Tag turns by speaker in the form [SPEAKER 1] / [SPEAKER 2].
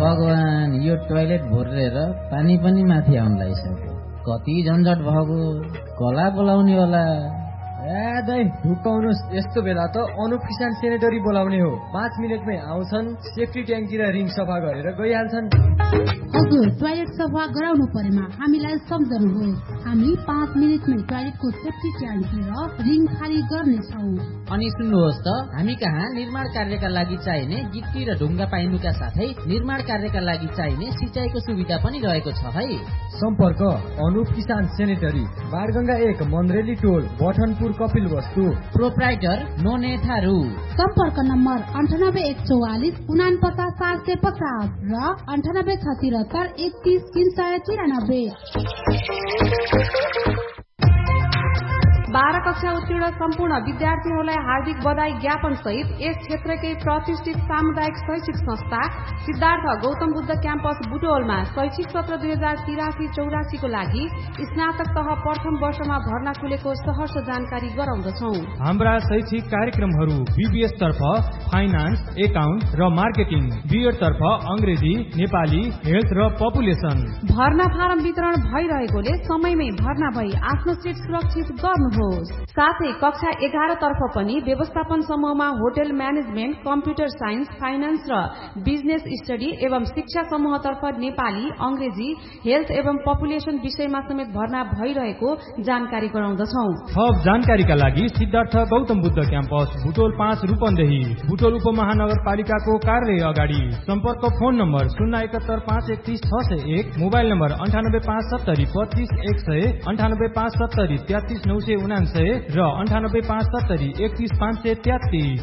[SPEAKER 1] भगवान, यो टोयलेट भोरेर पानी पनि माथि आउन लागिसक्यो। कति झन्झट भएको, कला बोलाउने होला।
[SPEAKER 2] दाइ ढुक्काउनुहोस्, यस्तो बेला त अनुप किसान सेनेटरी बोलाउने हो। 5 मिनटमै आउँछन्, सेफ्टी ट्याङ्की र रिङ सफा गरेर गइहाल्छन्।
[SPEAKER 3] हजुर, टोयलेट सफा गराउनु परेमा हामीलाई सम्झनुहोस्। हामी 5 मिनटमै टोयलेटको सेफ्टी ट्याङ्की र रिङ खाली गर्नेछौँ।
[SPEAKER 1] अनि सुन्नुहोस् त, हामी कहाँ निर्माण कार्यका लागि चाहिने गिट्टी र ढुङ्गा पाइनुका साथै निर्माण कार्यका लागि चाहिने सिँचाइको सुविधा पनि रहेको छ है।
[SPEAKER 2] सम्पर्क अनुप किसान सेनेटरी, बारगंगा 1, मन्द्रेली टोल, बठनपुर, कपिल वस्तु।
[SPEAKER 1] प्रोप्राइटर नोने थारू।
[SPEAKER 3] सम्पर्क नम्बर 9814 49 750 र 9876 31 393।
[SPEAKER 4] 12 कक्षा उत्तीर्ण सम्पूर्ण विद्यार्थीहरूलाई हार्दिक बधाई ज्ञापन सहित यस क्षेत्रकै प्रतिष्ठित सामुदायिक शैक्षिक संस्था सिद्धार्थ गौतम बुद्ध क्याम्पस बुटोलमा शैक्षिक सत्र 2083-84 को लागि स्नातक तह प्रथम वर्षमा भर्ना खुलेको सहर्ष जानकारी गराउँदछौ।
[SPEAKER 5] हाम्रा शैक्षिक कार्यक्रमहरू बीबीएस तर्फ फाइनान्स, एकाउन्ट र मार्केटिङ, बीएड तर्फ अंग्रेजी, नेपाली, हेल्थ र पपुलेसन।
[SPEAKER 4] भर्ना फारम वितरण भइरहेकोले समयमै भर्ना भई आफ्नो सिट सुरक्षित गर्नुहोस्। साथै कक्षा 11 तर्फ पनि व्यवस्थापन समूहमा hotel management, computer science, finance र बिजनेस स्टडी एवं शिक्षा समूहतर्फ नेपाली, अंग्रेजी, हेल्थ एवं पपुलेसन विषयमा समेत भर्ना भइरहेको जानकारी गराउँदछौ।
[SPEAKER 5] थप जानकारीका लागि सिद्धार्थ गौतम बुद्ध क्याम्पस बुटोल 5 रूपन्देही, बुटोल उपमहानगरपालिकाको कार्यालय अगाडि। सम्पर्क फोन नम्बर 071 531 601, मोबाइल नम्बर 98570 25 100, 98570 33 999 र 98570 31 533।